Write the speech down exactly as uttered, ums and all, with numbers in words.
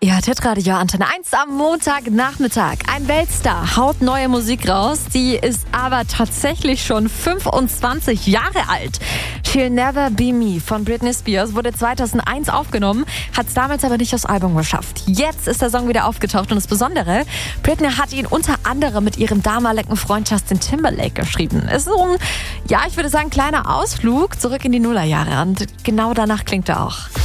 Ja, Hitradio Antenne eins am Montagnachmittag. Ein Weltstar haut neue Musik raus, die ist aber tatsächlich schon fünfundzwanzig Jahre alt. She'll Never Be Me von Britney Spears wurde zweitausendeins aufgenommen, hat es damals aber nicht aufs Album geschafft. Jetzt ist der Song wieder aufgetaucht und das Besondere, Britney hat ihn unter anderem mit ihrem damaligen Freund Justin Timberlake geschrieben. Ist so ein, ja, ich würde sagen, kleiner Ausflug zurück in die Nullerjahre und genau danach klingt er auch.